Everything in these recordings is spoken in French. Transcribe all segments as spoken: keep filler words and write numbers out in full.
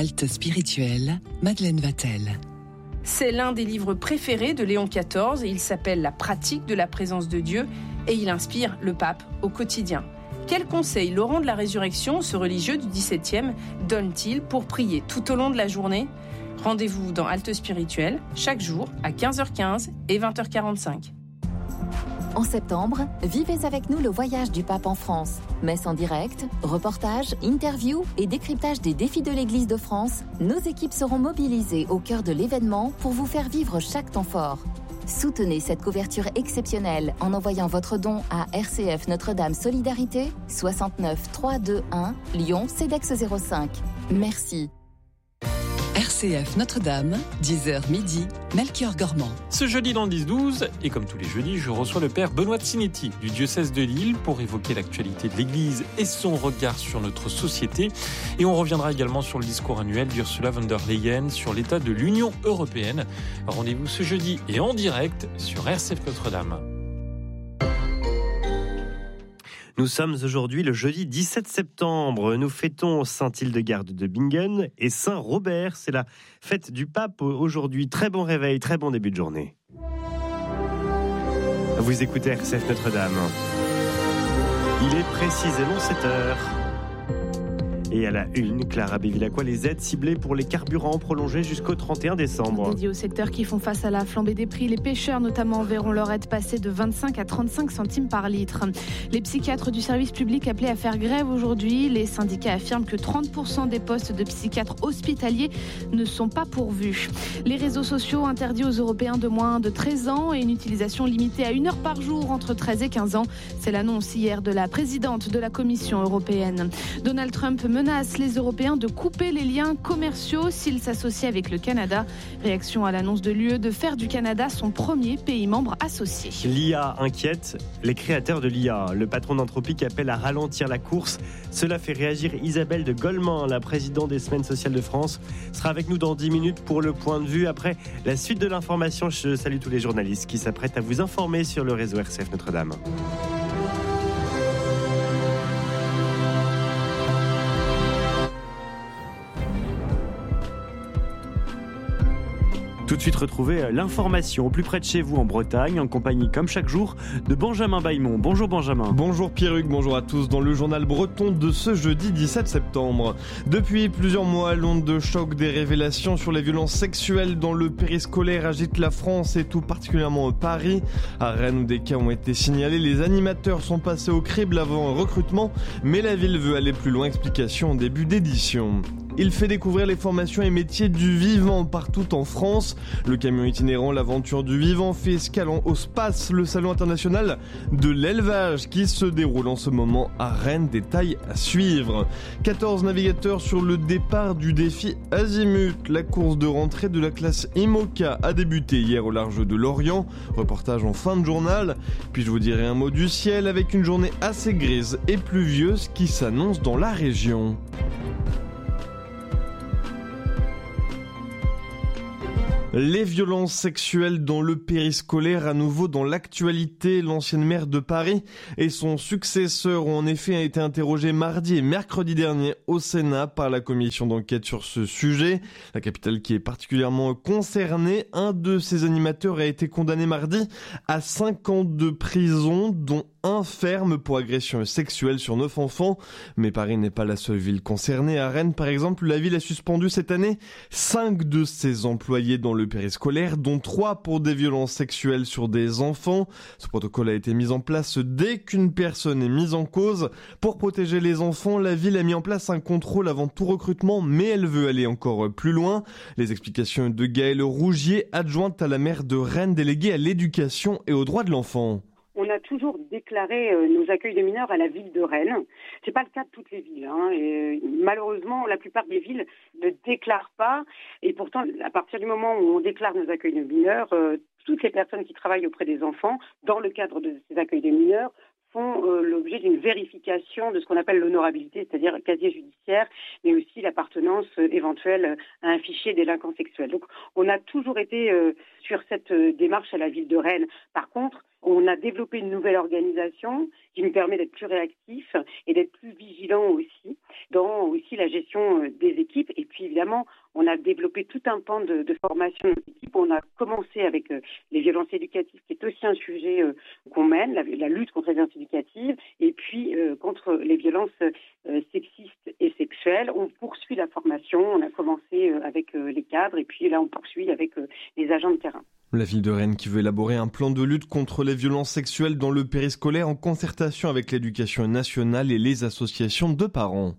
Halte spirituelle, Madeleine Vatel. C'est l'un des livres préférés de Léon quatorze et il s'appelle La pratique de la présence de Dieu et il inspire le pape au quotidien. Quels conseils Laurent de la Résurrection, ce religieux du dix-septième, donne-t-il pour prier tout au long de la journée ? Rendez-vous dans Halte spirituelle, chaque jour à quinze heures quinze et vingt heures quarante-cinq. En septembre, vivez avec nous le voyage du pape en France. Messe en direct, reportages, interviews et décryptage des défis de l'Église de France, nos équipes seront mobilisées au cœur de l'événement pour vous faire vivre chaque temps fort. Soutenez cette couverture exceptionnelle en envoyant votre don à R C F Notre-Dame Solidarité, soixante-neuf trois cent vingt-et-un, Lyon, CEDEX zéro cinq. Merci. R C F Notre-Dame, dix heures midi, Melchior Gormand. Ce jeudi dans le dix douze, et comme tous les jeudis, je reçois le père Benoît Tsinetti du diocèse de Lille pour évoquer l'actualité de l'Église et son regard sur notre société. Et on reviendra également sur le discours annuel d'Ursula von der Leyen sur l'état de l'Union européenne. Rendez-vous ce jeudi et en direct sur R C F Notre-Dame. Nous sommes aujourd'hui le jeudi dix-sept septembre. Nous fêtons Saint-Hildegarde de Bingen et Saint-Robert. C'est la fête du pape aujourd'hui. Très bon réveil, très bon début de journée. Vous écoutez R C F Notre-Dame. Il est précisément sept heures. Et à la une, Clara Bévilacqua, les aides ciblées pour les carburants prolongées jusqu'au trente et un décembre. Dédié aux secteurs qui font face à la flambée des prix, les pêcheurs notamment verront leur aide passer de vingt-cinq à trente-cinq centimes par litre. Les psychiatres du service public appelés à faire grève aujourd'hui. Les syndicats affirment que trente pour cent des postes de psychiatres hospitaliers ne sont pas pourvus. Les réseaux sociaux interdits aux Européens de moins de treize ans et une utilisation limitée à une heure par jour entre treize et quinze ans. C'est l'annonce hier de la présidente de la Commission européenne. Donald Trump menace les Européens de couper les liens commerciaux s'ils s'associent avec le Canada. Réaction à l'annonce de l'U E de faire du Canada son premier pays membre associé. L'I A inquiète les créateurs de l'I A. Le patron d'Anthropic appelle à ralentir la course. Cela fait réagir Isabelle de Goleman, la présidente des Semaines sociales de France, sera avec nous dans dix minutes pour le point de vue. Après la suite de l'information, je salue tous les journalistes qui s'apprêtent à vous informer sur le réseau R C F Notre-Dame. Tout de suite, retrouvez l'information au plus près de chez vous en Bretagne, en compagnie, comme chaque jour, de Benjamin Bailmont. Bonjour Benjamin. Bonjour Pierruc, bonjour à tous. Dans le journal breton de ce jeudi dix-sept septembre. Depuis plusieurs mois, l'onde de choc des révélations sur les violences sexuelles dans le périscolaire agite la France et tout particulièrement Paris. À Rennes, où des cas ont été signalés, les animateurs sont passés au crible avant un recrutement, mais la ville veut aller plus loin. Explication en début d'édition. Il fait découvrir les formations et métiers du vivant partout en France. Le camion itinérant L'Aventure du Vivant fait escale au SPACE, le salon international de l'élevage qui se déroule en ce moment à Rennes. Détails à suivre. quatorze navigateurs sur le départ du défi Azimut. La course de rentrée de la classe IMOCA a débuté hier au large de Lorient. Reportage en fin de journal. Puis je vous dirai un mot du ciel avec une journée assez grise et pluvieuse qui s'annonce dans la région. Les violences sexuelles dans le périscolaire à nouveau dans l'actualité. L'ancienne maire de Paris et son successeur ont en effet été interrogés mardi et mercredi dernier au Sénat par la commission d'enquête sur ce sujet. La capitale qui est particulièrement concernée. Un de ses animateurs a été condamné mardi à cinq ans de prison, dont un ferme pour agression sexuelle sur neuf enfants. Mais Paris n'est pas la seule ville concernée. À Rennes, par exemple, la ville a suspendu cette année cinq de ses employés dans le périscolaire, dont trois pour des violences sexuelles sur des enfants. Ce protocole a été mis en place dès qu'une personne est mise en cause. Pour protéger les enfants, la ville a mis en place un contrôle avant tout recrutement, mais elle veut aller encore plus loin. Les explications de Gaëlle Rougier, adjointe à la maire de Rennes, déléguée à l'éducation et aux droits de l'enfant. On a toujours déclaré euh, nos accueils de mineurs à la ville de Rennes. C'est pas le cas de toutes les villes, hein. Et, euh, malheureusement, la plupart des villes ne déclarent pas. Et pourtant, à partir du moment où on déclare nos accueils de mineurs, euh, toutes les personnes qui travaillent auprès des enfants, dans le cadre de ces accueils de mineurs, font euh, l'objet d'une vérification de ce qu'on appelle l'honorabilité, c'est-à-dire casier judiciaire, mais aussi l'appartenance euh, éventuelle à un fichier délinquant sexuel. Donc, on a toujours été euh, sur cette démarche à la ville de Rennes. Par contre, on a développé une nouvelle organisation qui nous permet d'être plus réactifs et d'être plus vigilants aussi dans aussi la gestion des équipes. Et puis évidemment, on a développé tout un pan de, de formation d'équipe. On a commencé avec les violences éducatives, qui est aussi un sujet qu'on mène, la, la lutte contre les violences éducatives, et puis euh, contre les violences euh, sexistes et sexuelles. On poursuit la formation. On a commencé euh, avec euh, les cadres, et puis là, on poursuit avec euh, les agents de terrain. La ville de Rennes qui veut élaborer un plan de lutte contre les violences sexuelles dans le périscolaire en concertation avec l'éducation nationale et les associations de parents.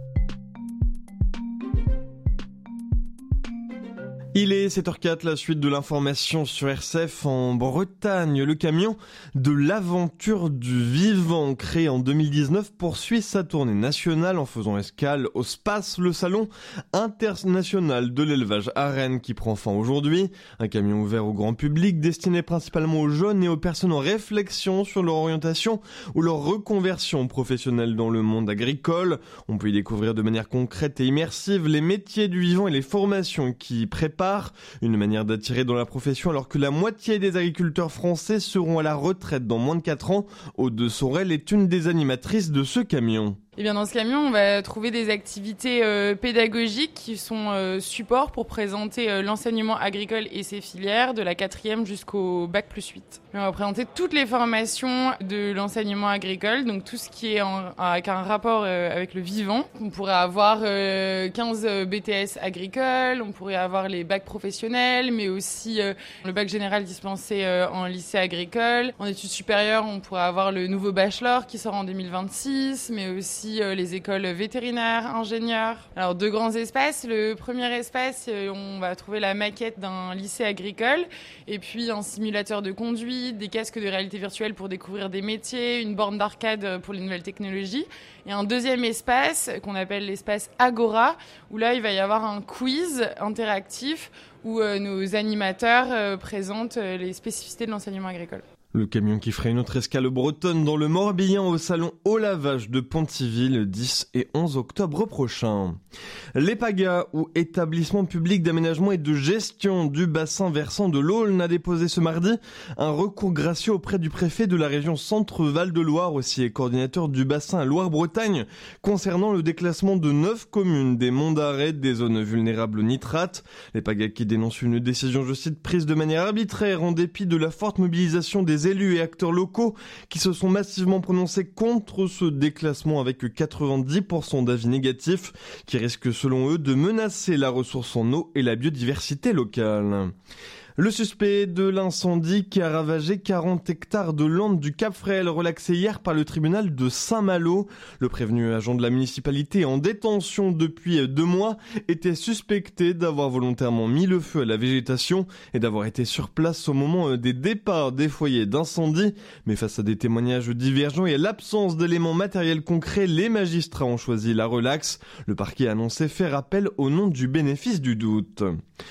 Il est sept heures quatre, la suite de l'information sur R C F en Bretagne. Le camion de l'aventure du vivant, créé en deux mille dix-neuf, poursuit sa tournée nationale en faisant escale au SPACE, le salon international de l'élevage à Rennes, qui prend fin aujourd'hui. Un camion ouvert au grand public, destiné principalement aux jeunes et aux personnes en réflexion sur leur orientation ou leur reconversion professionnelle dans le monde agricole. On peut y découvrir de manière concrète et immersive les métiers du vivant et les formations qui préparent. Une manière d'attirer dans la profession alors que la moitié des agriculteurs français seront à la retraite dans moins de quatre ans. Aude Sorel est une des animatrices de ce camion. Eh bien, dans ce camion, on va trouver des activités euh, pédagogiques qui sont euh, support pour présenter euh, l'enseignement agricole et ses filières de la quatrième jusqu'au bac plus huit. On va présenter toutes les formations de l'enseignement agricole, donc tout ce qui est en, avec un rapport euh, avec le vivant. On pourrait avoir euh, quinze B T S agricoles, on pourrait avoir les bacs professionnels, mais aussi euh, le bac général dispensé euh, en lycée agricole. En études supérieures, on pourrait avoir le nouveau bachelor qui sort en deux mille vingt-six, mais aussi les écoles vétérinaires, ingénieurs. Alors, deux grands espaces. Le premier espace, on va trouver la maquette d'un lycée agricole et puis un simulateur de conduite, des casques de réalité virtuelle pour découvrir des métiers, une borne d'arcade pour les nouvelles technologies. Et un deuxième espace qu'on appelle l'espace Agora, où là, il va y avoir un quiz interactif où euh, nos animateurs euh, présentent euh, les spécificités de l'enseignement agricole. Le camion qui ferait une autre escale bretonne dans le Morbihan au salon Au Lavage de Pontivy le dix et onze octobre prochain. L'EPAGA, ou établissement public d'aménagement et de gestion du bassin versant de l'Aulne, a déposé ce mardi un recours gracieux auprès du préfet de la région Centre-Val de Loire, aussi coordinateur du bassin Loire-Bretagne, concernant le déclassement de neuf communes des monts d'arrêt des zones vulnérables aux nitrates. L'EPAGA qui dénonce une décision, je cite, prise de manière arbitraire en dépit de la forte mobilisation des élus et acteurs locaux qui se sont massivement prononcés contre ce déclassement avec quatre-vingt-dix pour cent d'avis négatifs qui risquent selon eux de menacer la ressource en eau et la biodiversité locale. Le suspect de l'incendie qui a ravagé quarante hectares de landes du Cap Fréhel, relaxé hier par le tribunal de Saint-Malo. Le prévenu agent de la municipalité en détention depuis deux mois était suspecté d'avoir volontairement mis le feu à la végétation et d'avoir été sur place au moment des départs des foyers d'incendie. Mais face à des témoignages divergents et à l'absence d'éléments matériels concrets, les magistrats ont choisi la relaxe. Le parquet a annoncé faire appel au nom du bénéfice du doute.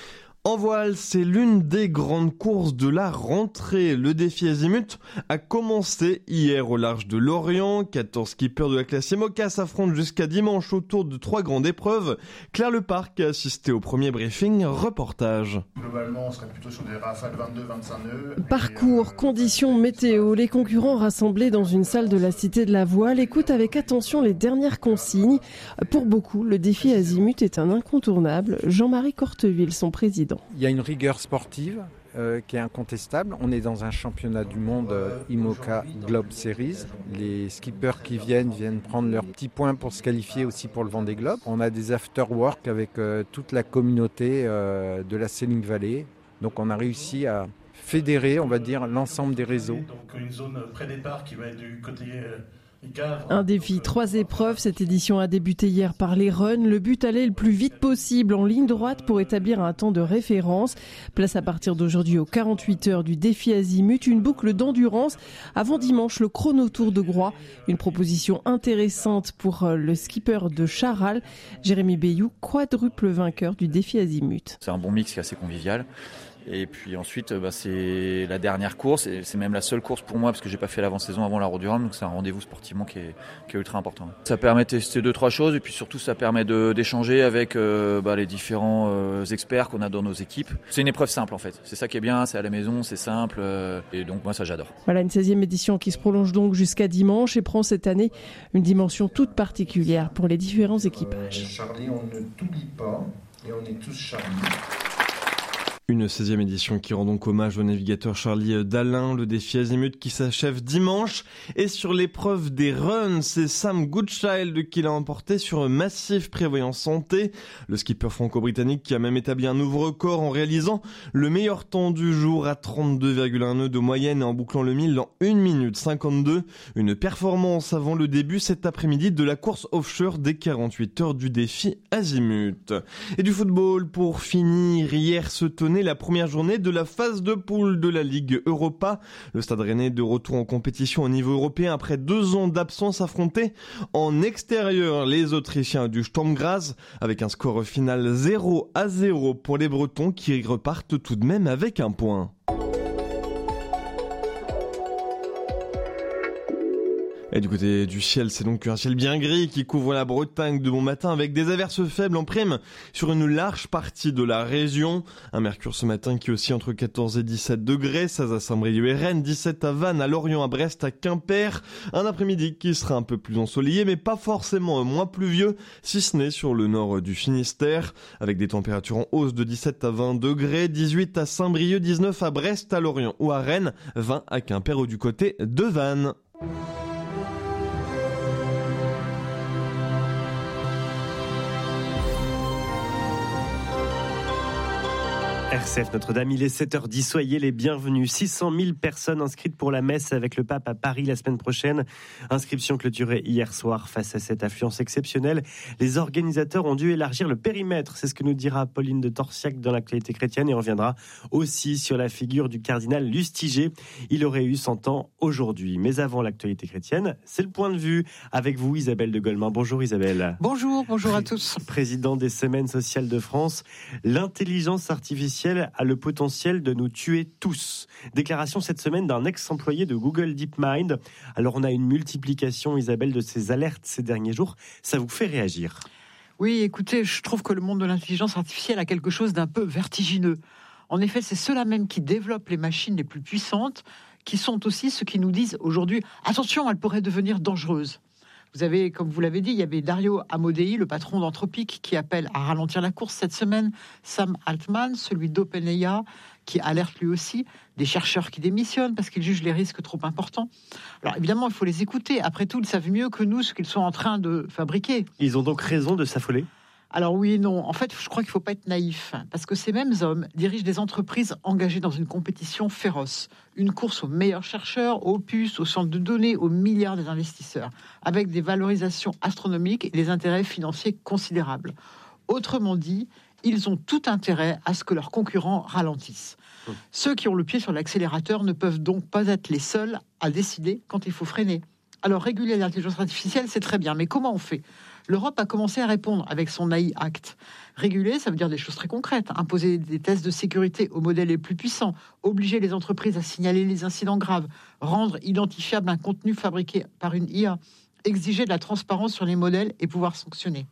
En voile, c'est l'une des grandes courses de la rentrée. Le défi Azimut a commencé hier au large de Lorient. quatorze skippers de la classe IMOCA s'affrontent jusqu'à dimanche autour de trois grandes épreuves. Claire Leparc a assisté au premier briefing. Reportage. Globalement, on serait plutôt sur des rafales vingt-deux vingt-cinq nœuds. Parcours, euh, conditions, météo. Les concurrents rassemblés dans une salle de la Cité de la Voile écoutent avec attention les dernières consignes. Pour beaucoup, le défi Azimut est un incontournable. Jean-Marie Corteville, son président. Il y a une rigueur sportive euh, qui est incontestable. On est dans un championnat du monde euh, IMOCA Globe Series. Les skippers qui viennent viennent prendre leurs petits points pour se qualifier aussi pour le Vendée Globe. On a des after-work avec euh, toute la communauté euh, de la Sailing Valley. Donc on a réussi à fédérer, on va dire, l'ensemble des réseaux. Donc une zone pré-départ qui va être du côté... Euh Un défi, trois épreuves. Cette édition a débuté hier par les runs. Le but, aller le plus vite possible en ligne droite pour établir un temps de référence. Place à partir d'aujourd'hui aux quarante-huit heures du défi Azimut, une boucle d'endurance avant dimanche le chrono-tour de Groix. Une proposition intéressante pour le skipper de Charal, Jérémy Bayou, quadruple vainqueur du défi Azimut. C'est un bon mix qui est assez convivial. Et puis ensuite, bah, c'est la dernière course, et c'est même la seule course pour moi parce que j'ai pas fait l'avant-saison avant la Route du Rhum, donc c'est un rendez-vous sportivement qui est, qui est ultra important. Ça permet de tester deux trois choses et puis surtout ça permet de, d'échanger avec euh, bah, les différents euh, experts qu'on a dans nos équipes. C'est une épreuve simple en fait, c'est ça qui est bien, c'est à la maison, c'est simple euh, et donc moi ça j'adore. Voilà une seizième édition qui se prolonge donc jusqu'à dimanche et prend cette année une dimension toute particulière pour les différents équipages. Euh, Charlie, on ne t'oublie pas et on est tous Charlie. Une seizième édition qui rend donc hommage au navigateur Charlie Dalin, le défi Azimut qui s'achève dimanche. Et sur l'épreuve des runs, c'est Sam Goodchild qui l'a emporté sur un massif prévoyance santé. Le skipper franco-britannique qui a même établi un nouveau record en réalisant le meilleur temps du jour à trente-deux virgule un nœuds de moyenne et en bouclant le mille en une minute cinquante-deux. Une performance avant le début cet après-midi de la course offshore des quarante-huit heures du défi Azimut. Et du football pour finir, hier se tenait la première journée de la phase de poule de la Ligue Europa. Le Stade Rennais de retour en compétition au niveau européen après deux ans d'absence affronté en extérieur les Autrichiens du Sturm Graz avec un score final zéro à zéro pour les Bretons qui repartent tout de même avec un point. Et du côté du ciel, c'est donc un ciel bien gris qui couvre la Bretagne de bon matin avec des averses faibles en prime sur une large partie de la région. Un mercure ce matin qui oscille entre quatorze et dix-sept degrés, seize à Saint-Brieuc et Rennes, dix-sept à Vannes, à Lorient, à Brest, à Quimper. Un après-midi qui sera un peu plus ensoleillé mais pas forcément moins pluvieux, si ce n'est sur le nord du Finistère, avec des températures en hausse de dix-sept à vingt degrés, dix-huit à Saint-Brieuc, dix-neuf à Brest, à Lorient ou à Rennes, vingt à Quimper ou du côté de Vannes. R C F Notre-Dame, il est sept heures dix, soyez les bienvenus. six cent mille personnes inscrites pour la messe avec le pape à Paris la semaine prochaine. Inscription clôturée hier soir. Face à cette affluence exceptionnelle, les organisateurs ont dû élargir le périmètre. C'est ce que nous dira Pauline de Torsiac dans l'actualité chrétienne et on reviendra aussi sur la figure du cardinal Lustiger. Il aurait eu cent ans aujourd'hui. Mais avant l'actualité chrétienne, c'est le point de vue avec vous Isabelle de Golemin. Bonjour Isabelle. Bonjour, bonjour à tous. Président des Semaines sociales de France, l'intelligence artificielle a le potentiel de nous tuer tous. Déclaration cette semaine d'un ex-employé de Google DeepMind. Alors on a une multiplication, Isabelle, de ces alertes ces derniers jours. Ça vous fait réagir ? Oui, écoutez, je trouve que le monde de l'intelligence artificielle a quelque chose d'un peu vertigineux. En effet, c'est ceux-là même qui développent les machines les plus puissantes, qui sont aussi ceux qui nous disent aujourd'hui « Attention, elle pourrait devenir dangereuse ». Vous avez, comme vous l'avez dit, il y avait Dario Amodei, le patron d'Anthropic, qui appelle à ralentir la course cette semaine. Sam Altman, celui d'OpenAI, qui alerte lui aussi. Des chercheurs qui démissionnent parce qu'ils jugent les risques trop importants. Alors évidemment, il faut les écouter. Après tout, ils savent mieux que nous ce qu'ils sont en train de fabriquer. Ils ont donc raison de s'affoler ? Alors oui et non. En fait, je crois qu'il ne faut pas être naïf, parce que ces mêmes hommes dirigent des entreprises engagées dans une compétition féroce. Une course aux meilleurs chercheurs, aux puces, aux centres de données, aux milliards des investisseurs, avec des valorisations astronomiques et des intérêts financiers considérables. Autrement dit, ils ont tout intérêt à ce que leurs concurrents ralentissent. Mmh. Ceux qui ont le pied sur l'accélérateur ne peuvent donc pas être les seuls à décider quand il faut freiner. Alors réguler l'intelligence artificielle, c'est très bien, mais comment on fait ? L'Europe a commencé à répondre avec son A I Act. Réguler, ça veut dire des choses très concrètes. Imposer des tests de sécurité aux modèles les plus puissants, obliger les entreprises à signaler les incidents graves, rendre identifiable un contenu fabriqué par une I A, exiger de la transparence sur les modèles et pouvoir sanctionner.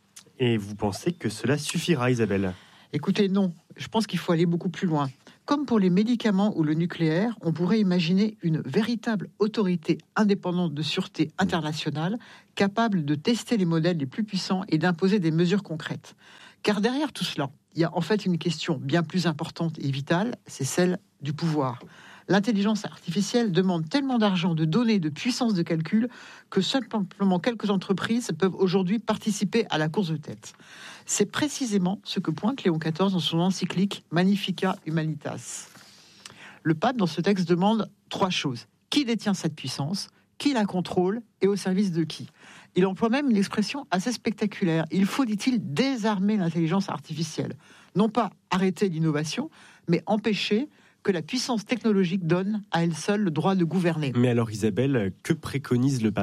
Et vous pensez que cela suffira, Isabelle ? Écoutez, non. Je pense qu'il faut aller beaucoup plus loin. Comme pour les médicaments ou le nucléaire, on pourrait imaginer une véritable autorité indépendante de sûreté internationale capable de tester les modèles les plus puissants et d'imposer des mesures concrètes. Car derrière tout cela, il y a en fait une question bien plus importante et vitale, c'est celle du pouvoir. L'intelligence artificielle demande tellement d'argent, de données, de puissance de calcul que simplement quelques entreprises peuvent aujourd'hui participer à la course de tête. C'est précisément ce que pointe Léon quatorze dans son encyclique Magnificat Humanitas. Le pape, dans ce texte, demande trois choses. Qui détient cette puissance ? Qui la contrôle ? Et au service de qui ? Il emploie même une expression assez spectaculaire. Il faut, dit-il, désarmer l'intelligence artificielle. Non pas arrêter l'innovation, mais empêcher que la puissance technologique donne à elle seule le droit de gouverner. Mais alors Isabelle, que préconise le pape ?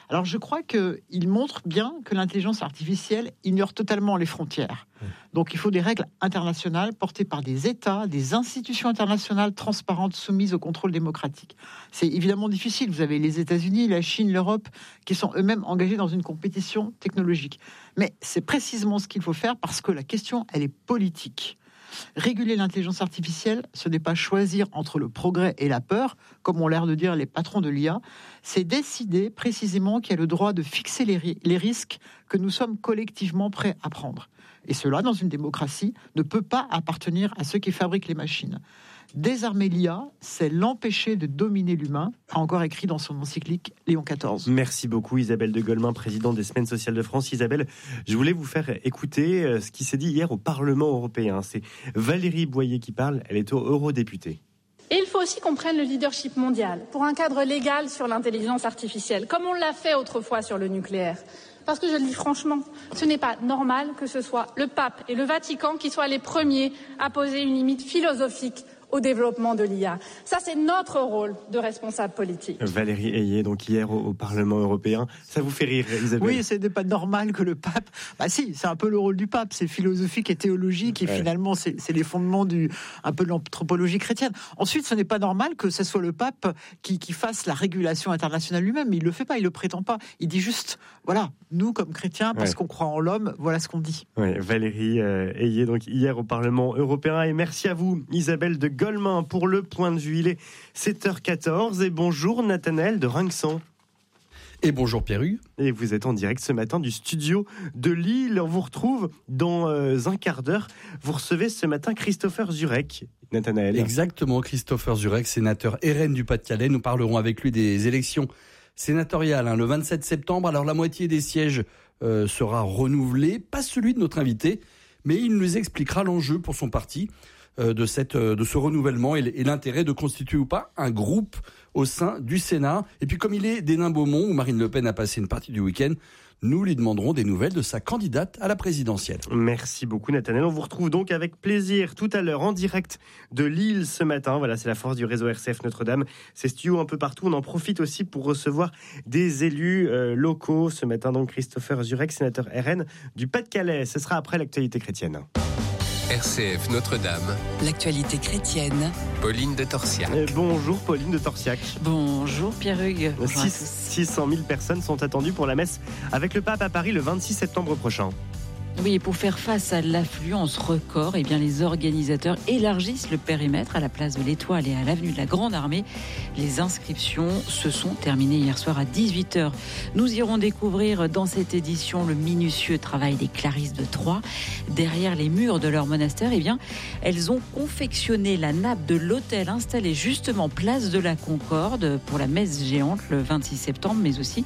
Alors je crois qu'il montre bien que l'intelligence artificielle ignore totalement les frontières. Donc il faut des règles internationales portées par des États, des institutions internationales transparentes soumises au contrôle démocratique. C'est évidemment difficile. Vous avez les États-Unis, la Chine, l'Europe qui sont eux-mêmes engagés dans une compétition technologique. Mais c'est précisément ce qu'il faut faire parce que la question, elle est politique. Réguler l'intelligence artificielle, ce n'est pas choisir entre le progrès et la peur, comme ont l'air de dire les patrons de l'I A, c'est décider précisément qu'il y a le droit de fixer les, ri- les risques que nous sommes collectivement prêts à prendre. Et cela, dans une démocratie, ne peut pas appartenir à ceux qui fabriquent les machines. Désarmer l'I A, c'est l'empêcher de dominer l'humain, a encore écrit dans son encyclique Léon quatorze. Merci beaucoup Isabelle de Golemin, présidente des Semaines sociales de France. Isabelle, je voulais vous faire écouter ce qui s'est dit hier au Parlement européen. C'est Valérie Boyer qui parle, elle est eurodéputée. Et il faut aussi qu'on prenne le leadership mondial pour un cadre légal sur l'intelligence artificielle, comme on l'a fait autrefois sur le nucléaire. Parce que je le dis franchement, ce n'est pas normal que ce soit le pape et le Vatican qui soient les premiers à poser une limite philosophique au développement de l'I A. Ça, c'est notre rôle de responsable politique. Valérie Ayé, donc hier au, au Parlement européen. Ça vous fait rire, Isabelle? Oui, ce n'est pas normal que le pape... Bah si, c'est un peu le rôle du pape, c'est philosophique et théologique, et ouais. finalement, c'est, c'est les fondements du, un peu de l'anthropologie chrétienne. Ensuite, ce n'est pas normal que ce soit le pape qui, qui fasse la régulation internationale lui-même, mais il ne le fait pas, il ne le prétend pas. Il dit juste, voilà, nous, comme chrétiens, parce ouais. qu'on croit en l'homme, voilà ce qu'on dit. Ouais, Valérie euh, Ayé, donc hier au Parlement européen, et merci à vous, Isabelle de Golemin, pour le point de vue. Il est sept heures quatorze et bonjour Nathanaël de Rinxan. Et bonjour Pierru. Et vous êtes en direct ce matin du studio de Lille. On vous retrouve dans euh, un quart d'heure. Vous recevez ce matin Christopher Zurek. Nathanaël. Exactement, Christopher Zurek, sénateur R N du Pas-de-Calais. Nous parlerons avec lui des élections sénatoriales hein, le vingt-sept septembre. Alors la moitié des sièges euh, sera renouvelée, pas celui de notre invité, mais il nous expliquera l'enjeu pour son parti de, cette, de ce renouvellement et l'intérêt de constituer ou pas un groupe au sein du Sénat. Et puis comme il est d'Hénin-Beaumont, où Marine Le Pen a passé une partie du week-end, nous lui demanderons des nouvelles de sa candidate à la présidentielle. Merci beaucoup Nathanaël. On vous retrouve donc avec plaisir tout à l'heure en direct de Lille ce matin. Voilà, c'est la force du réseau R C F Notre-Dame. C'est studio un peu partout. On en profite aussi pour recevoir des élus euh, locaux. Ce matin donc Christopher Zurek, sénateur R N du Pas-de-Calais. Ce sera après l'actualité chrétienne. R C F Notre-Dame. L'actualité chrétienne. Pauline de Torsiac. Et bonjour Pauline de Torsiac. Bonjour Pierre-Hugues. six cent mille personnes sont attendues pour la messe avec le pape à Paris le vingt-six septembre prochain. Oui, et pour faire face à l'affluence record, eh bien, les organisateurs élargissent le périmètre à la place de l'Étoile et à l'avenue de la Grande Armée. Les inscriptions se sont terminées hier soir à dix-huit heures. Nous irons découvrir dans cette édition le minutieux travail des Clarisses de Troyes. Derrière les murs de leur monastère, eh bien, elles ont confectionné la nappe de l'autel installé justement place de la Concorde pour la messe géante le vingt-six septembre, mais aussi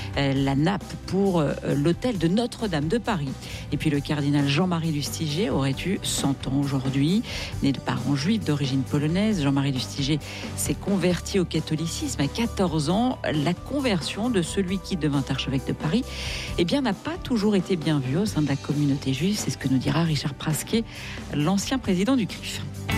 la nappe pour l'hôtel de Notre-Dame de Paris. Et puis le cardinal Jean-Marie Lustiger aurait eu cent ans aujourd'hui. Né de parents juifs d'origine polonaise, Jean-Marie Lustiger s'est converti au catholicisme à quatorze ans. La conversion de celui qui devint archevêque de Paris eh bien, n'a pas toujours été bien vue au sein de la communauté juive. C'est ce que nous dira Richard Prasquet, l'ancien président du C R I F.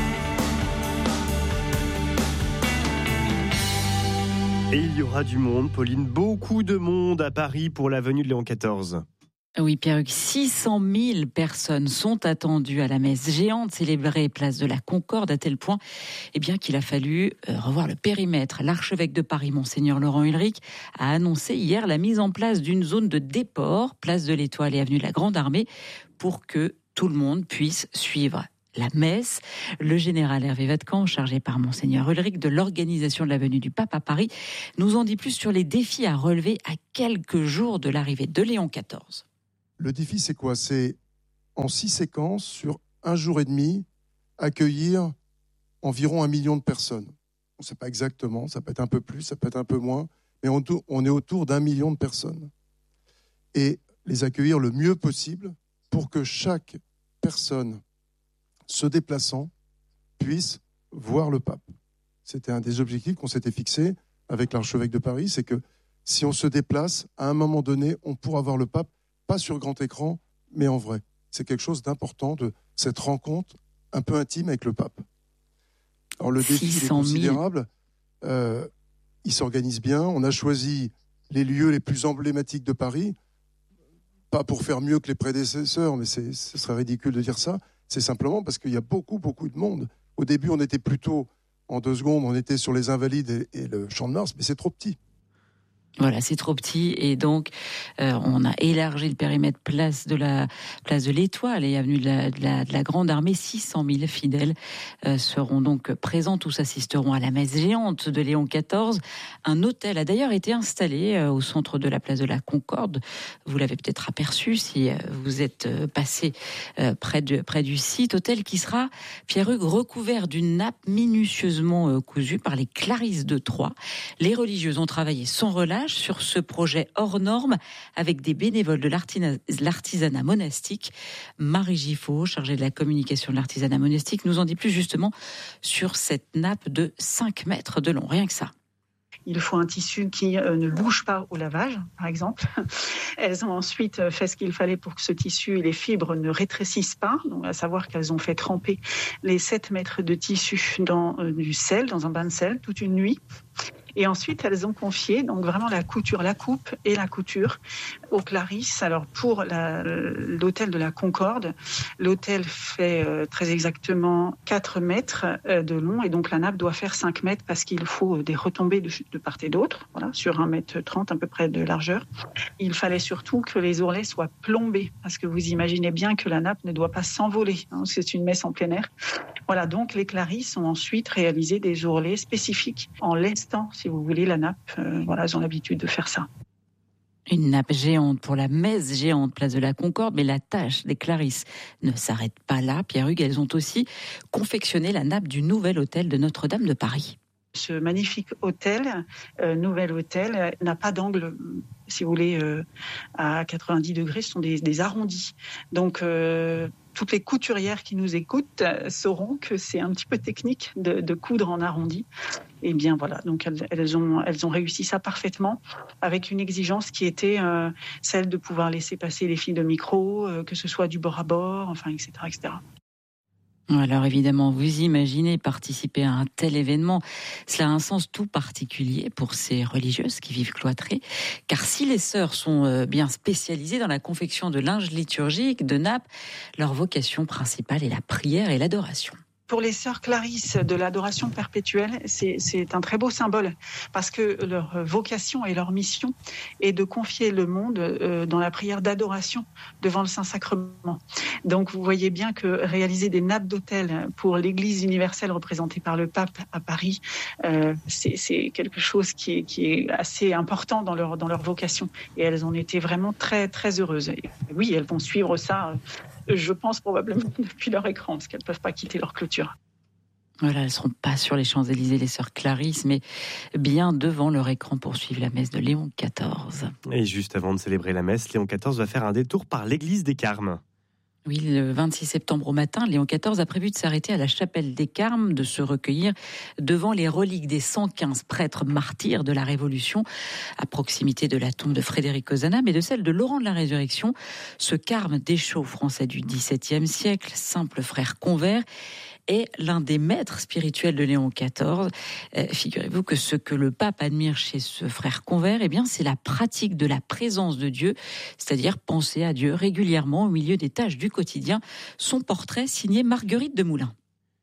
Et il y aura du monde, Pauline, beaucoup de monde à Paris pour la venue de Léon quatorze. Oui, Pierre-Hugues, six cent mille personnes sont attendues à la messe géante célébrée place de la Concorde, à tel point eh bien, qu'il a fallu revoir le périmètre. L'archevêque de Paris, Monseigneur Laurent Ulrich, a annoncé hier la mise en place d'une zone de déport, place de l'Étoile et avenue de la Grande Armée, pour que tout le monde puisse suivre la messe. Le général Hervé Vatkan, chargé par Monseigneur Ulrich de l'organisation de la venue du pape à Paris, nous en dit plus sur les défis à relever à quelques jours de l'arrivée de Léon quatorze. Le défi, c'est quoi ? C'est en six séquences, sur un jour et demi, accueillir environ un million de personnes. On ne sait pas exactement, ça peut être un peu plus, ça peut être un peu moins, mais on, on est autour d'un million de personnes. Et les accueillir le mieux possible pour que chaque personne se déplaçant puisse voir le pape. C'était un des objectifs qu'on s'était fixé avec l'archevêque de Paris, c'est que si on se déplace, à un moment donné, on pourra voir le pape, pas sur grand écran, mais en vrai. C'est quelque chose d'important, de cette rencontre un peu intime avec le pape. Alors le défi est considérable, euh, il s'organise bien, on a choisi les lieux les plus emblématiques de Paris. Pas pour faire mieux que les prédécesseurs, mais c'est, ce serait ridicule de dire ça. C'est simplement parce qu'il y a beaucoup, beaucoup de monde. Au début, on était plutôt, en deux secondes, on était sur les Invalides et, et le Champ de Mars, mais c'est trop petit. Voilà, c'est trop petit et donc euh, on a élargi le périmètre place de la place de l'Étoile et avenue de la, de la, de la Grande Armée. six cent mille fidèles euh, seront donc présents. Tous assisteront à la messe géante de Léon quatorze. Un hôtel a d'ailleurs été installé euh, au centre de la place de la Concorde. Vous l'avez peut-être aperçu si euh, vous êtes euh, passé euh, près, de, près du site. Hôtel qui sera, Pierre-Hugues, recouvert d'une nappe minutieusement euh, cousue par les Clarisses de Troyes. Les religieuses ont travaillé sans relâche sur ce projet hors norme avec des bénévoles de l'artisanat monastique. Marie Giffaut, chargée de la communication de l'artisanat monastique, nous en dit plus justement sur cette nappe de cinq mètres de long, rien que ça. Il faut un tissu qui euh, ne bouge pas au lavage, par exemple. Elles ont ensuite fait ce qu'il fallait pour que ce tissu et les fibres ne rétrécissent pas. Donc, à savoir qu'elles ont fait tremper les sept mètres de tissu dans euh, du sel, dans un bain de sel, toute une nuit. Et ensuite, elles ont confié donc vraiment la couture, la coupe et la couture aux Clarisses. Alors pour la, l'hôtel de la Concorde, l'hôtel fait euh, très exactement quatre mètres euh, de long et donc la nappe doit faire cinq mètres parce qu'il faut des retombées de, de part et d'autre, voilà, sur un mètre trente à peu près de largeur. Il fallait surtout que les ourlets soient plombés parce que vous imaginez bien que la nappe ne doit pas s'envoler, hein, c'est une messe en plein air. Voilà, donc les Clarisses ont ensuite réalisé des ourlets spécifiques en lestant, si vous voulez, la nappe. Euh, voilà, elles ont l'habitude de faire ça. Une nappe géante pour la messe géante, place de la Concorde, mais la tâche des Clarisses ne s'arrête pas là. Pierre-Hugues, elles ont aussi confectionné la nappe du nouvel hôtel de Notre-Dame de Paris. Ce magnifique hôtel, euh, nouvel hôtel, euh, n'a pas d'angle, si vous voulez, euh, à quatre-vingt-dix degrés, ce sont des, des arrondis. Donc, euh, toutes les couturières qui nous écoutent euh, sauront que c'est un petit peu technique de, de coudre en arrondi. Et bien voilà, donc elles, elles, ont, elles ont réussi ça parfaitement avec une exigence qui était euh, celle de pouvoir laisser passer les fils de micro, euh, que ce soit du bord à bord, enfin, et cetera, et cetera. Alors évidemment, vous imaginez participer à un tel événement, cela a un sens tout particulier pour ces religieuses qui vivent cloîtrées, car si les sœurs sont bien spécialisées dans la confection de linge liturgique, de nappes, leur vocation principale est la prière et l'adoration. Pour les sœurs Clarisses de l'adoration perpétuelle, c'est, c'est un très beau symbole parce que leur vocation et leur mission est de confier le monde euh, dans la prière d'adoration devant le Saint-Sacrement. Donc vous voyez bien que réaliser des nappes d'autel pour l'Église universelle représentée par le pape à Paris, euh, c'est, c'est quelque chose qui est, qui est assez important dans leur, dans leur vocation. Et elles en étaient vraiment très, très heureuses. Et oui, elles vont suivre ça, je pense probablement depuis leur écran parce qu'elles ne peuvent pas quitter leur clôture. Voilà, elles ne seront pas sur les Champs-Élysées, les sœurs Clarisses, mais bien devant leur écran pour suivre la messe de Léon quatorze. Et juste avant de célébrer la messe, Léon quatorze va faire un détour par l'église des Carmes. Oui, le vingt-six septembre au matin, Léon quatorze a prévu de s'arrêter à la chapelle des Carmes, de se recueillir devant les reliques des cent quinze prêtres martyrs de la Révolution, à proximité de la tombe de Frédéric Ozanam mais de celle de Laurent de la Résurrection. Ce Carme Deschaux français du dix-septième siècle, simple frère convers, est l'un des maîtres spirituels de Léon quatorze. Euh, figurez-vous que ce que le pape admire chez ce frère convers, eh bien, c'est la pratique de la présence de Dieu, c'est-à-dire penser à Dieu régulièrement au milieu des tâches du quotidien. Son portrait signé Marguerite de Moulin.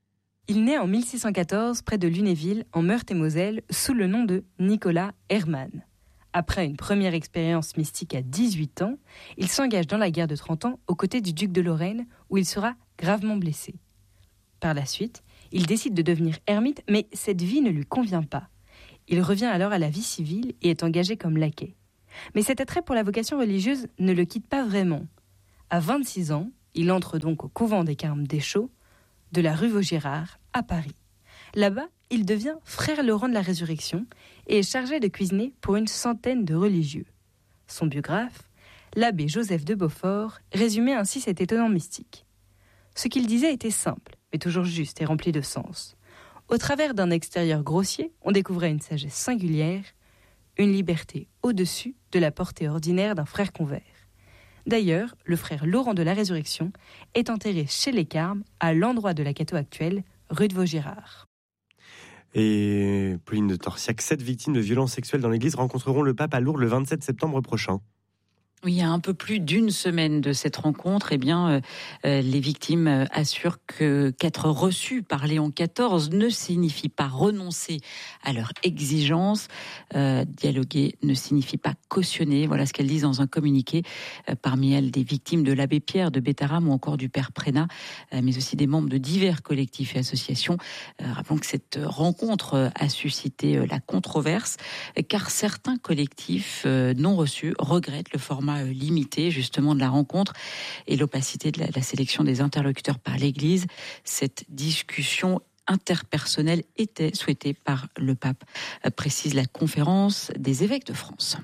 Il naît en mille six cent quatorze près de Lunéville, en Meurthe-et-Moselle, sous le nom de Nicolas Hermann. Après une première expérience mystique à dix-huit ans, il s'engage dans la guerre de trente ans aux côtés du duc de Lorraine, où il sera gravement blessé. Par la suite, il décide de devenir ermite, mais cette vie ne lui convient pas. Il revient alors à la vie civile et est engagé comme laquais. Mais cet attrait pour la vocation religieuse ne le quitte pas vraiment. À vingt-six ans, il entre donc au couvent des Carmes Deschaux, de la rue Vaugirard, à Paris. Là-bas, il devient frère Laurent de la Résurrection et est chargé de cuisiner pour une centaine de religieux. Son biographe, l'abbé Joseph de Beaufort, résumait ainsi cet étonnant mystique. Ce qu'il disait était simple, mais toujours juste et rempli de sens. Au travers d'un extérieur grossier, on découvrait une sagesse singulière, une liberté au-dessus de la portée ordinaire d'un frère convers. D'ailleurs, le frère Laurent de la Résurrection est enterré chez les Carmes, à l'endroit de la Cateau actuelle, rue de Vaugirard. Et Pauline de Torsiac, sept victimes de violences sexuelles dans l'église rencontreront le pape à Lourdes le vingt-sept septembre prochain. Oui, il y a un peu plus d'une semaine de cette rencontre, eh bien, euh, les victimes assurent que qu'être reçues par Léon quatorze ne signifie pas renoncer à leurs exigences. Euh, dialoguer ne signifie pas cautionner. Voilà ce qu'elles disent dans un communiqué. Euh, parmi elles, des victimes de l'abbé Pierre de Bétharram ou encore du père Prénat, euh, mais aussi des membres de divers collectifs et associations. Euh, rappelons que cette rencontre a suscité euh, la controverse, car certains collectifs euh, non reçus regrettent le format limité justement de la rencontre et l'opacité de la, la sélection des interlocuteurs par l'Église. Cette discussion interpersonnelle était souhaitée par le pape, précise la conférence des évêques de France.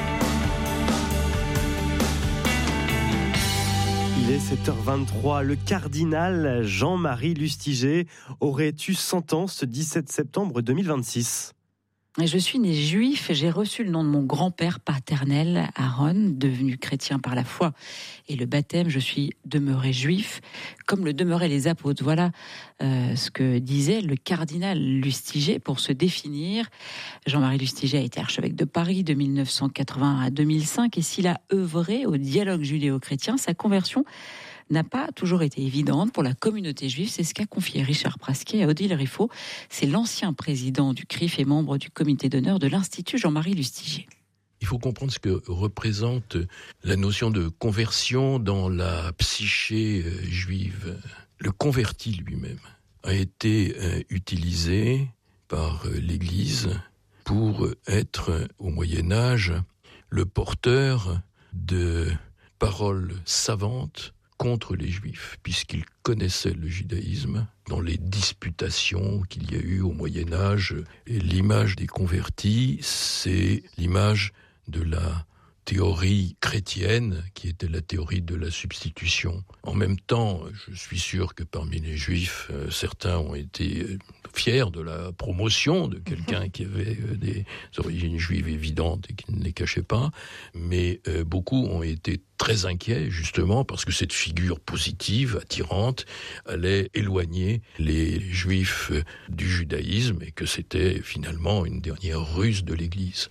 Il est sept heures vingt-trois. Le cardinal Jean-Marie Lustiger aurait eu cent ans ce dix-sept septembre deux mille vingt-six. Je suis né juif, j'ai reçu le nom de mon grand-père paternel, Aaron, devenu chrétien par la foi et le baptême. Je suis demeuré juif, comme le demeuraient les apôtres. Voilà euh, ce que disait le cardinal Lustiger pour se définir. Jean-Marie Lustiger a été archevêque de Paris de mille neuf cent quatre-vingts à deux mille cinq, et s'il a œuvré au dialogue judéo-chrétien, sa conversion n'a pas toujours été évidente pour la communauté juive. C'est ce qu'a confié Richard Prasquet à Odile Riffaut. C'est l'ancien président du C R I F et membre du comité d'honneur de l'Institut Jean-Marie Lustiger. Il faut comprendre ce que représente la notion de conversion dans la psyché juive. Le converti lui-même a été utilisé par l'Église pour être, au Moyen-Âge, le porteur de paroles savantes contre les Juifs, puisqu'ils connaissaient le judaïsme. Dans les disputations qu'il y a eu au Moyen-Âge, et l'image des convertis, c'est l'image de la théorie chrétienne, qui était la théorie de la substitution. En même temps, je suis sûr que parmi les Juifs, euh, certains ont été euh, fiers de la promotion de quelqu'un qui avait euh, des origines juives évidentes et qui ne les cachait pas, mais euh, beaucoup ont été très inquiets, justement, parce que cette figure positive, attirante, allait éloigner les Juifs euh, du judaïsme, et que c'était finalement une dernière ruse de l'Église.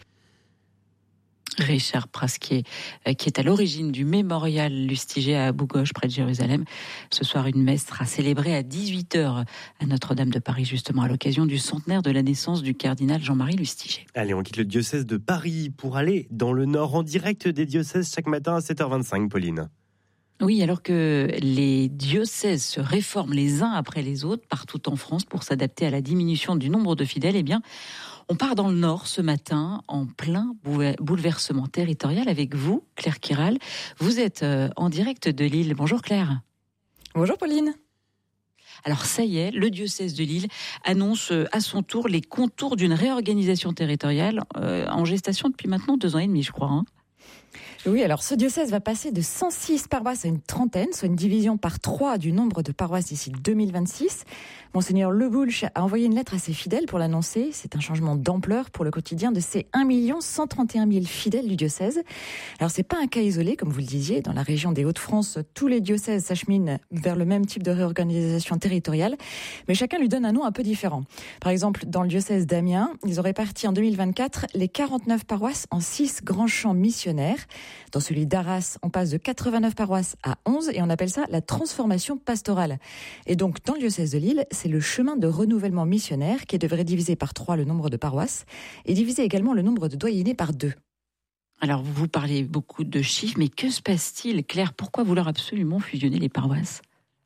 Richard Prasquet, qui est à l'origine du mémorial Lustiger à Bougoche, près de Jérusalem. Ce soir, une messe sera célébrée à dix-huit heures à Notre-Dame de Paris, justement à l'occasion du centenaire de la naissance du cardinal Jean-Marie Lustiger. Allez, on quitte le diocèse de Paris pour aller dans le Nord, en direct des diocèses chaque matin à sept heures vingt-cinq, Pauline. Oui, alors que les diocèses se réforment les uns après les autres partout en France pour s'adapter à la diminution du nombre de fidèles, eh bien, on part dans le Nord ce matin en plein bouleversement territorial avec vous, Claire Kiral. Vous êtes en direct de Lille. Bonjour Claire. Bonjour Pauline. Alors ça y est, le diocèse de Lille annonce à son tour les contours d'une réorganisation territoriale euh, en gestation depuis maintenant deux ans et demi, je crois. Hein. Oui, alors ce diocèse va passer de cent six paroisses à une trentaine, soit une division par trois du nombre de paroisses d'ici deux mille vingt-six. Monseigneur Leboulch a envoyé une lettre à ses fidèles pour l'annoncer. C'est un changement d'ampleur pour le quotidien de ces un million cent trente et un mille fidèles du diocèse. Alors c'est pas un cas isolé, comme vous le disiez. Dans la région des Hauts-de-France, tous les diocèses s'acheminent vers le même type de réorganisation territoriale, mais chacun lui donne un nom un peu différent. Par exemple, dans le diocèse d'Amiens, ils ont réparti en deux mille vingt-quatre les quarante-neuf paroisses en six grands champs missionnaires. Dans celui d'Arras, on passe de quatre-vingt-neuf paroisses à onze et on appelle ça la transformation pastorale. Et donc, dans le diocèse de Lille, c'est le chemin de renouvellement missionnaire qui devrait diviser par trois le nombre de paroisses et diviser également le nombre de doyennés par deux. Alors, vous parlez beaucoup de chiffres, mais que se passe-t-il, Claire ? Pourquoi vouloir absolument fusionner les paroisses ?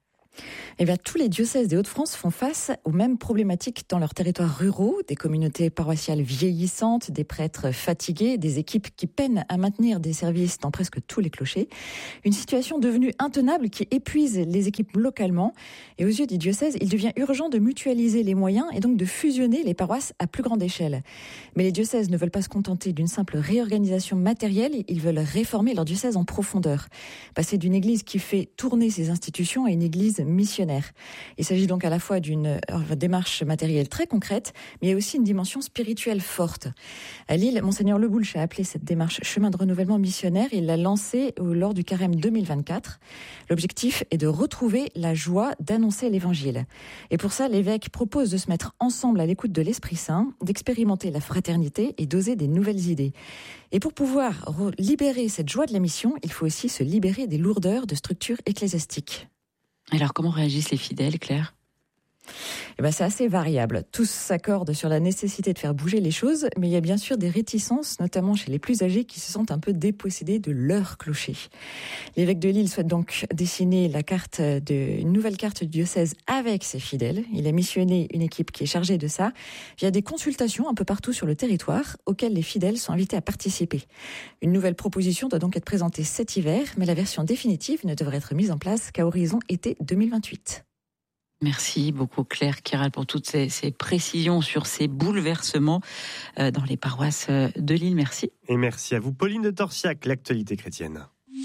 Eh bien, tous les diocèses des Hauts-de-France font face aux mêmes problématiques dans leurs territoires ruraux, des communautés paroissiales vieillissantes, des prêtres fatigués, des équipes qui peinent à maintenir des services dans presque tous les clochers. Une situation devenue intenable qui épuise les équipes localement. Et aux yeux du diocèse, il devient urgent de mutualiser les moyens et donc de fusionner les paroisses à plus grande échelle. Mais les diocèses ne veulent pas se contenter d'une simple réorganisation matérielle, ils veulent réformer leur diocèse en profondeur. Passer d'une église qui fait tourner ses institutions à une église Église missionnaire. Il s'agit donc à la fois d'une démarche matérielle très concrète, mais il y a aussi une dimension spirituelle forte. À Lille, Monseigneur Le Boulch a appelé cette démarche chemin de renouvellement missionnaire. Il l'a lancée lors du carême deux mille vingt-quatre. L'objectif est de retrouver la joie d'annoncer l'évangile. Et pour ça, l'évêque propose de se mettre ensemble à l'écoute de l'Esprit Saint, d'expérimenter la fraternité et d'oser des nouvelles idées. Et pour pouvoir libérer cette joie de la mission, il faut aussi se libérer des lourdeurs de structures ecclésiastiques. Alors comment réagissent les fidèles, Claire ? Eh ben, c'est assez variable. Tous s'accordent sur la nécessité de faire bouger les choses, mais il y a bien sûr des réticences, notamment chez les plus âgés qui se sentent un peu dépossédés de leur clocher. L'évêque de Lille souhaite donc dessiner la carte de, une nouvelle carte du diocèse avec ses fidèles. Il a missionné une équipe qui est chargée de ça via des consultations un peu partout sur le territoire auxquelles les fidèles sont invités à participer. Une nouvelle proposition doit donc être présentée cet hiver, mais la version définitive ne devrait être mise en place qu'à horizon été deux mille vingt-huit. Merci beaucoup Claire Kiral pour toutes ces, ces précisions sur ces bouleversements euh, dans les paroisses de Lille. Merci. Et merci à vous Pauline de Torsiac, l'actualité chrétienne.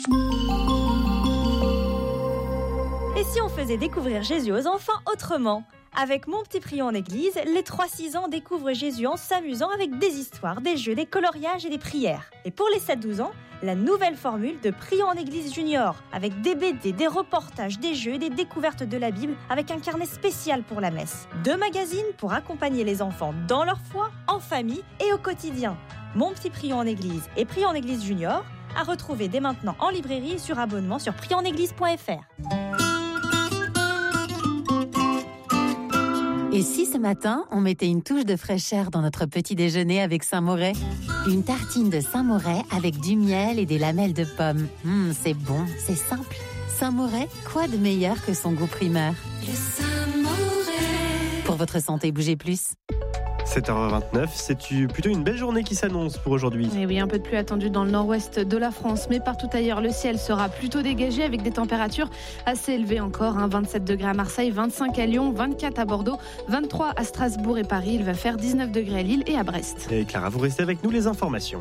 Et si on faisait découvrir Jésus aux enfants autrement ? Avec Mon Petit Prion en Église, les trois six ans découvrent Jésus en s'amusant avec des histoires, des jeux, des coloriages et des prières. Et pour les sept douze ans, la nouvelle formule de Prion en Église Junior, avec des B D, des reportages, des jeux et des découvertes de la Bible, avec un carnet spécial pour la messe. Deux magazines pour accompagner les enfants dans leur foi, en famille et au quotidien. Mon Petit Prion en Église et Prion en Église Junior, à retrouver dès maintenant en librairie et sur abonnement sur prion en église point f r. Et si ce matin, on mettait une touche de fraîcheur dans notre petit déjeuner avec Saint-Moret ? Une tartine de Saint-Moret avec du miel et des lamelles de pommes. Mmh, c'est bon, c'est simple. Saint-Moret, quoi de meilleur que son goût primeur ? Le Saint-Moret. Pour votre santé, bougez plus. sept heures vingt-neuf, c'est plutôt une belle journée qui s'annonce pour aujourd'hui. Et oui, un peu de pluie attendue dans le nord-ouest de la France, mais partout ailleurs, le ciel sera plutôt dégagé avec des températures assez élevées encore. Hein, vingt-sept degrés à Marseille, vingt-cinq à Lyon, vingt-quatre à Bordeaux, vingt-trois à Strasbourg et Paris. Il va faire dix-neuf degrés à Lille et à Brest. Et Clara, vous restez avec nous, les informations.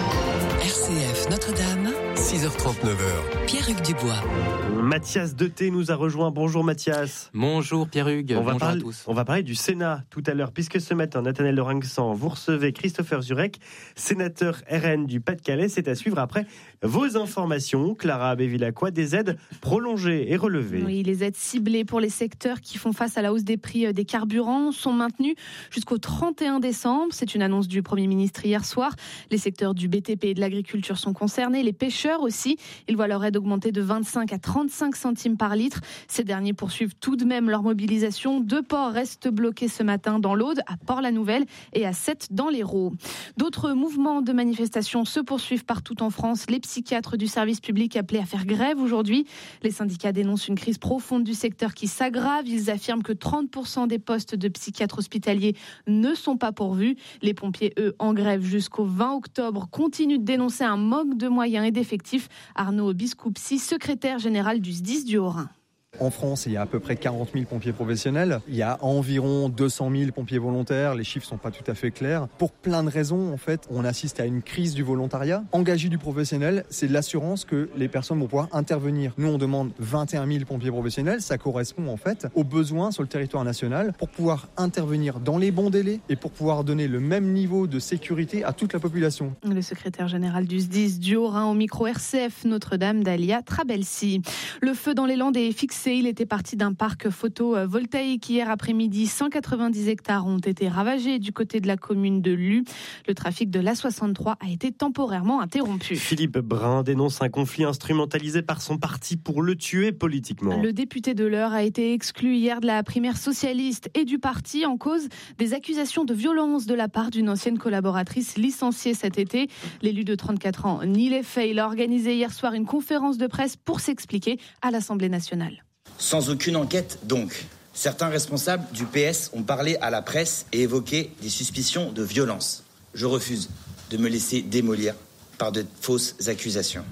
R C F Notre-Dame, six heures trente-neuf heures. Pierre-Hugues Dubois. Mathias Deté nous a rejoint. Bonjour Mathias. Bonjour Pierre-Hugues. On va Bonjour parler, à tous. On va parler du Sénat tout à l'heure, puisque ce matin, Nathanaël Lorenzan, vous recevez Christopher Zurek, sénateur R N du Pas-de-Calais. C'est à suivre après vos informations. Clara Abbé-Villacqua, des aides prolongées et relevées. Oui, les aides ciblées pour les secteurs qui font face à la hausse des prix des carburants sont maintenues jusqu'au trente et un décembre. C'est une annonce du Premier ministre hier soir. Les secteurs du B T P et de l'agriculture sont concernés. Les pêcheurs aussi. Ils voient leur aide augmenter de vingt-cinq à trente-cinq centimes par litre. Ces derniers poursuivent tout de même leur mobilisation. Deux ports restent bloqués ce matin dans l'Aude, à Port-la-Nouvelle et à Sète dans l'Hérault. D'autres mouvements de manifestation se poursuivent partout en France. Les psychiatres du service public appelés à faire grève aujourd'hui. Les syndicats dénoncent une crise profonde du secteur qui s'aggrave. Ils affirment que trente pour cent des postes de psychiatres hospitaliers ne sont pas pourvus. Les pompiers, eux, en grève jusqu'au vingt octobre, continuent de dénoncer un manque de moyens et d'effectifs. Arnaud Biscoupsi, secrétaire général du S D I S du Haut-Rhin. En France, il y a à peu près quarante mille pompiers professionnels. Il y a environ deux cent mille pompiers volontaires. Les chiffres sont pas tout à fait clairs. Pour plein de raisons, en fait, on assiste à une crise du volontariat. Engager du professionnel, c'est l'assurance que les personnes vont pouvoir intervenir. Nous, on demande vingt et un mille pompiers professionnels. Ça correspond, en fait, aux besoins sur le territoire national pour pouvoir intervenir dans les bons délais et pour pouvoir donner le même niveau de sécurité à toute la population. Le secrétaire général du S D I S du Haut-Rhin au micro R C F Notre-Dame d'Alia Trabelsi. Le feu dans les Landes est fixé. Il était parti d'un parc photovoltaïque hier après-midi. cent quatre-vingt-dix hectares ont été ravagés du côté de la commune de Luz. Le trafic de l'A soixante-trois a été temporairement interrompu. Philippe Brun dénonce un conflit instrumentalisé par son parti pour le tuer politiquement. Le député de l'Eure a été exclu hier de la primaire socialiste et du parti en cause des accusations de violence de la part d'une ancienne collaboratrice licenciée cet été. L'élu de trente-quatre ans nie les faits. Il a organisé hier soir une conférence de presse pour s'expliquer à l'Assemblée nationale. Sans aucune enquête, donc. Certains responsables du P S ont parlé à la presse et évoqué des suspicions de violence. Je refuse de me laisser démolir par de fausses accusations.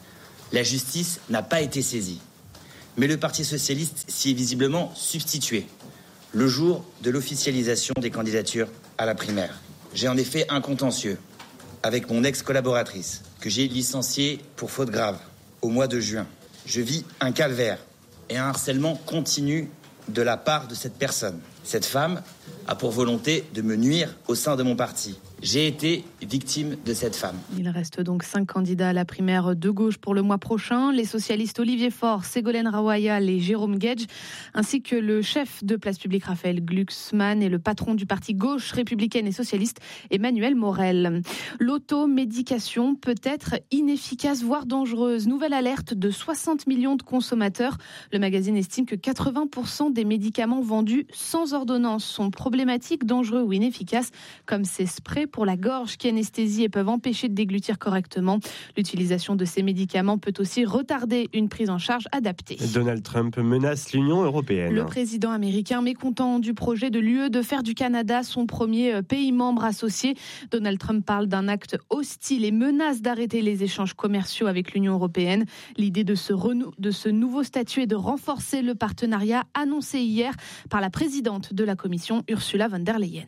La justice n'a pas été saisie, mais le Parti socialiste s'y est visiblement substitué le jour de l'officialisation des candidatures à la primaire. J'ai en effet un contentieux avec mon ex-collaboratrice que j'ai licenciée pour faute grave au mois de juin. Je vis un calvaire et un harcèlement continu de la part de cette personne. Cette femme a pour volonté de me nuire au sein de mon parti. J'ai été victime de cette femme. Il reste donc cinq candidats à la primaire de gauche pour le mois prochain. Les socialistes Olivier Faure, Ségolène Royal et Jérôme Guedj, ainsi que le chef de Place Publique Raphaël Glucksmann et le patron du parti gauche républicaine et socialiste Emmanuel Morel. L'automédication peut être inefficace, voire dangereuse. Nouvelle alerte de soixante millions de consommateurs. Le magazine estime que quatre-vingts pour cent des médicaments vendus sans ordonnance sont problématiques, dangereux ou inefficaces, comme ces sprays pour la gorge qui anesthésient et peuvent empêcher de déglutir correctement. L'utilisation de ces médicaments peut aussi retarder une prise en charge adaptée. Donald Trump menace l'Union européenne. Le président américain, mécontent du projet de l'U E de faire du Canada son premier pays membre associé. Donald Trump parle d'un acte hostile et menace d'arrêter les échanges commerciaux avec l'Union européenne. L'idée de ce, renou- de ce nouveau statut est de renforcer le partenariat annoncé hier par la présidente de la Commission, Ursula von der Leyen.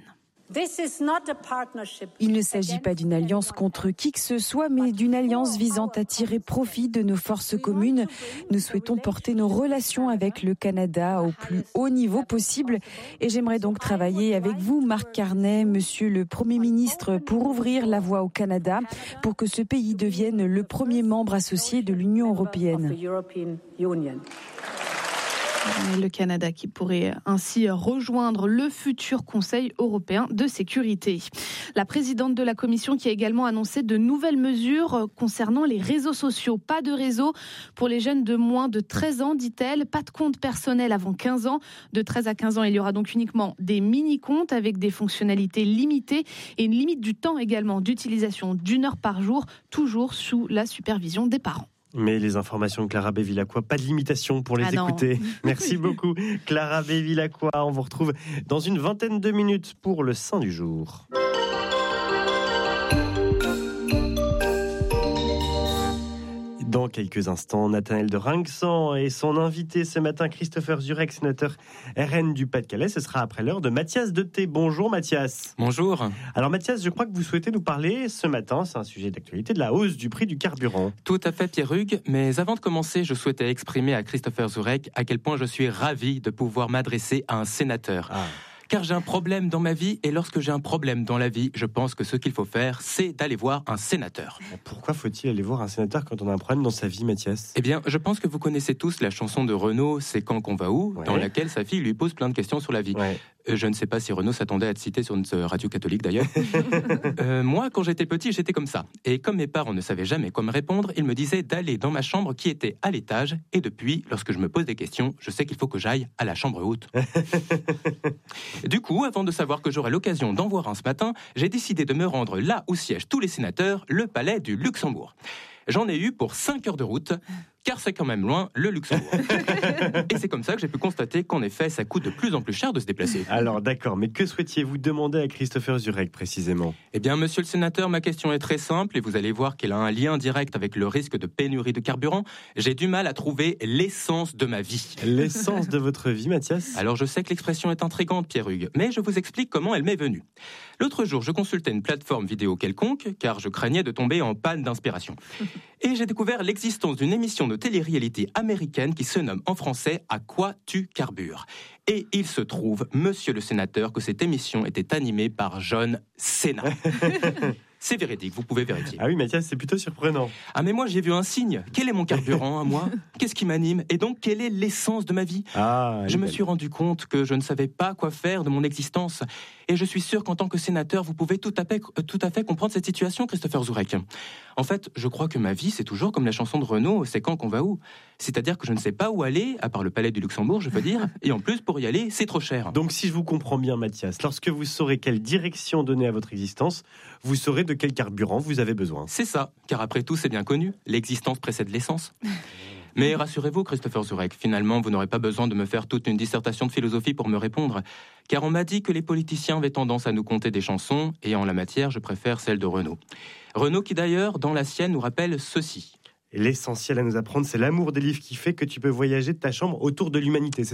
Il ne s'agit pas d'une alliance contre qui que ce soit, mais d'une alliance visant à tirer profit de nos forces communes. Nous souhaitons porter nos relations avec le Canada au plus haut niveau possible. Et j'aimerais donc travailler avec vous, Mark Carney, monsieur le Premier ministre, pour ouvrir la voie au Canada, pour que ce pays devienne le premier membre associé de l'Union européenne. Le Canada qui pourrait ainsi rejoindre le futur Conseil européen de sécurité. La présidente de la Commission qui a également annoncé de nouvelles mesures concernant les réseaux sociaux. Pas de réseau pour les jeunes de moins de treize ans, dit-elle. Pas de compte personnel avant quinze ans. De treize à quinze ans, il y aura donc uniquement des mini-comptes avec des fonctionnalités limitées et une limite du temps également d'utilisation d'une heure par jour, toujours sous la supervision des parents. Mais les informations de Clara Bévilacqua, pas de limitation pour les ah écouter. Merci beaucoup Clara Bévilacqua. On vous retrouve dans une vingtaine de minutes pour le Saint du jour. Dans quelques instants, Nathanaël de Rinxan et son invité ce matin, Christopher Zurek, sénateur R N du Pas-de-Calais. Ce sera après l'heure de Mathias Deté. Bonjour Mathias. Bonjour. Alors Mathias, je crois que vous souhaitez nous parler ce matin, c'est un sujet d'actualité, de la hausse du prix du carburant. Tout à fait Pierre Hugues, mais avant de commencer, je souhaitais exprimer à Christopher Zurek à quel point je suis ravi de pouvoir m'adresser à un sénateur. Ah. Car j'ai un problème dans ma vie, et lorsque j'ai un problème dans la vie, je pense que ce qu'il faut faire, c'est d'aller voir un sénateur. Pourquoi faut-il aller voir un sénateur quand on a un problème dans sa vie, Mathias ? Eh bien, je pense que vous connaissez tous la chanson de Renaud, C'est quand qu'on va où, ouais. Dans laquelle sa fille lui pose plein de questions sur la vie. Ouais. Euh, je ne sais pas si Renaud s'attendait à être cité sur une radio catholique d'ailleurs. euh, moi, quand j'étais petit, j'étais comme ça. Et comme mes parents ne savaient jamais quoi me répondre, ils me disaient d'aller dans ma chambre qui était à l'étage. Et depuis, lorsque je me pose des questions, je sais qu'il faut que j'aille à la chambre haute. Du coup, avant de savoir que j'aurais l'occasion d'en voir un ce matin, j'ai décidé de me rendre là où siègent tous les sénateurs, le palais du Luxembourg. J'en ai eu pour cinq heures de route, car c'est quand même loin, le Luxembourg. Et c'est comme ça que j'ai pu constater qu'en effet, ça coûte de plus en plus cher de se déplacer. Alors d'accord, mais que souhaitiez-vous demander à Christopher Zurek précisément ? Eh bien, monsieur le sénateur, ma question est très simple et vous allez voir qu'elle a un lien direct avec le risque de pénurie de carburant. J'ai du mal à trouver l'essence de ma vie. L'essence de votre vie, Mathias ? Alors je sais que l'expression est intrigante, Pierre Hugues, mais je vous explique comment elle m'est venue. L'autre jour, je consultais une plateforme vidéo quelconque, car je craignais de tomber en panne d'inspiration. Et j'ai découvert l'existence d'une émission de télé-réalité américaine qui se nomme en français « À quoi tu carbures ?» Et il se trouve, monsieur le sénateur, que cette émission était animée par John Cena. C'est véridique, vous pouvez vérifier. Ah oui, Mathias, c'est plutôt surprenant. Ah mais moi, j'ai vu un signe. Quel est mon carburant à moi ? Qu'est-ce qui m'anime ? Et donc, quelle est l'essence de ma vie ? Ah, Je me suis rendu compte que je ne savais pas quoi faire de mon existence. Et je suis sûr qu'en tant que sénateur, vous pouvez tout à fait, tout à fait comprendre cette situation, Christopher Zurek. En fait, je crois que ma vie, c'est toujours comme la chanson de Renaud, c'est quand qu'on va où ? C'est-à-dire que je ne sais pas où aller, à part le palais du Luxembourg, je veux dire. Et en plus, pour y aller, c'est trop cher. Donc, si je vous comprends bien, Mathias, lorsque vous saurez quelle direction donner à votre existence, vous saurez de quel carburant vous avez besoin. C'est ça, car après tout, c'est bien connu. L'existence précède l'essence. Mais rassurez-vous, Christopher Zurek, finalement, vous n'aurez pas besoin de me faire toute une dissertation de philosophie pour me répondre, car on m'a dit que les politiciens avaient tendance à nous conter des chansons, et en la matière, je préfère celle de Renaud. Renaud qui d'ailleurs, dans la sienne, nous rappelle ceci. Et l'essentiel à nous apprendre, c'est l'amour des livres qui fait que tu peux voyager de ta chambre autour de l'humanité. C'est